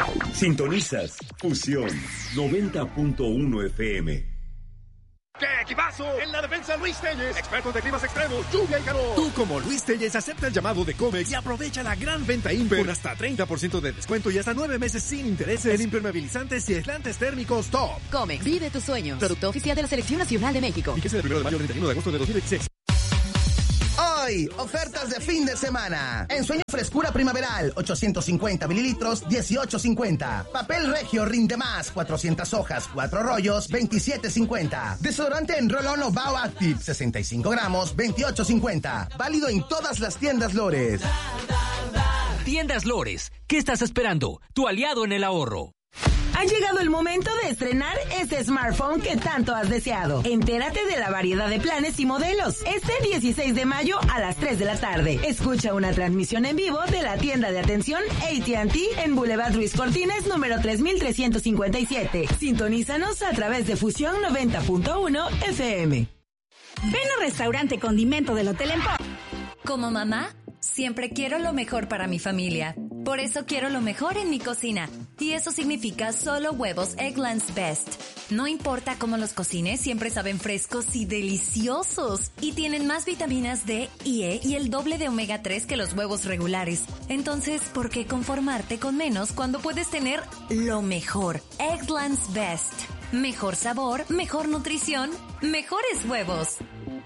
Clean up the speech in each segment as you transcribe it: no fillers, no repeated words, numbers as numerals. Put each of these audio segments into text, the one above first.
Sintonizas Fusión 90.1 FM. ¡Qué equipazo! En la defensa Luis Telles, expertos de climas extremos, lluvia y calor. Tú como Luis Telles acepta el llamado de Comex y aprovecha la gran venta Imper con hasta 30% de descuento y hasta 9 meses sin intereses en impermeabilizantes y aislantes térmicos top. Comex, vive tus sueños. Producto oficial de la Selección Nacional de México. Fíjese del 1 de mayo al 31 de agosto de 2016. Hoy, ofertas de fin de semana. Ensueño frescura primaveral, 850 mililitros, 18.50. Papel regio rinde más, 400 hojas, 4 rollos, 27.50. Desodorante en Roll-On o Bao Active, 65 gramos, 28.50. Válido en todas las tiendas Lores. Tiendas Lores, ¿qué estás esperando? Tu aliado en el ahorro. Ha llegado el momento de estrenar ese smartphone que tanto has deseado. Entérate de la variedad de planes y modelos. Este 16 de mayo a las 3 de la tarde. Escucha una transmisión en vivo de la tienda de atención AT&T en Boulevard Ruiz Cortines, número 3357. Sintonízanos a través de Fusión 90.1 FM. Ven al restaurante Condimento del Hotel Empor. Como mamá, siempre quiero lo mejor para mi familia. Por eso quiero lo mejor en mi cocina. Y eso significa solo huevos Eggland's Best. No importa cómo los cocines, siempre saben frescos y deliciosos. Y tienen más vitaminas D y E y el doble de omega 3 que los huevos regulares. Entonces, ¿por qué conformarte con menos cuando puedes tener lo mejor? Eggland's Best. Mejor sabor, mejor nutrición, mejores huevos.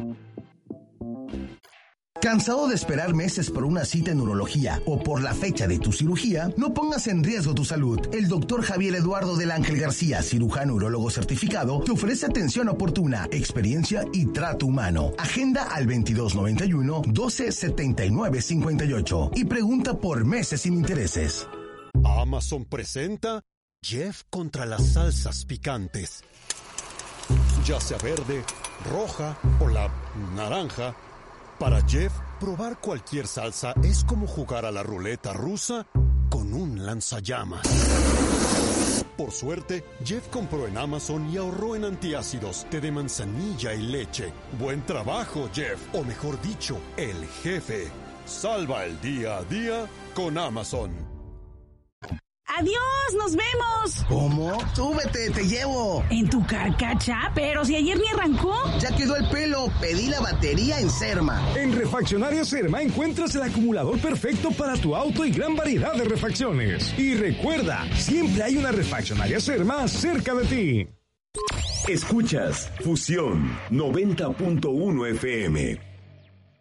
¿Cansado de esperar meses por una cita en urología o por la fecha de tu cirugía? No pongas en riesgo tu salud. El doctor Javier Eduardo del Ángel García, cirujano urólogo certificado, te ofrece atención oportuna, experiencia y trato humano. Agenda al 2291-127958 y pregunta por meses sin intereses. Amazon presenta Jeff contra las salsas picantes. Ya sea verde, roja o la naranja, para Jeff, probar cualquier salsa es como jugar a la ruleta rusa con un lanzallamas. Por suerte, Jeff compró en Amazon y ahorró en antiácidos, té de manzanilla y leche. Buen trabajo, Jeff, o mejor dicho, el jefe. Salva el día a día con Amazon. ¡Adiós! ¡Nos vemos! ¿Cómo? ¡Súbete, te llevo! ¿En tu carcacha? Pero si ayer ni arrancó. Ya quedó el pelo, pedí la batería en Serma. En Refaccionaria Serma encuentras el acumulador perfecto para tu auto y gran variedad de refacciones. Y recuerda, siempre hay una Refaccionaria Serma cerca de ti. Escuchas Fusión 90.1 FM.